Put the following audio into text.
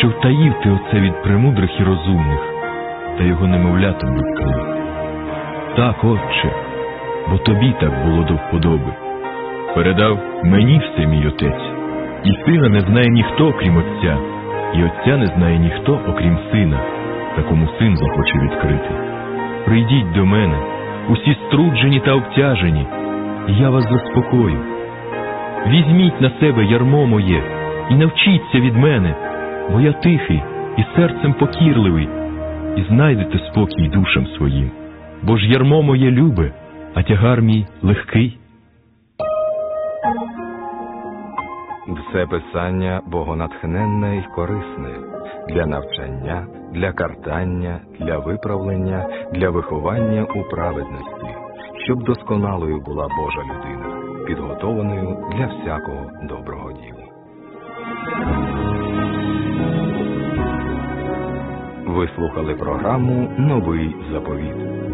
що втаїв ти оце від премудрих і розумних, та його немовлятам відкрив. Так, Отче, бо тобі так було до вподоби. Передав мені все мій Отець, і Сина не знає ніхто, окрім Отця, і Отця не знає ніхто, окрім Сина, такому Син захоче відкрити. Прийдіть до мене, усі струджені та обтяжені, і я вас заспокою. Візьміть на себе ярмо моє і навчіться від мене, бо я тихий і серцем покірливий, і знайдете спокій душам своїм. Бо ж ярмо моє любе, а тягар мій легкий. Все писання богонатхненне й корисне для навчання, для картання, для виправлення, для виховання у праведності, щоб досконалою була Божа людина, підготованою для всякого доброго діла. Ви слухали програму «Новий заповіт».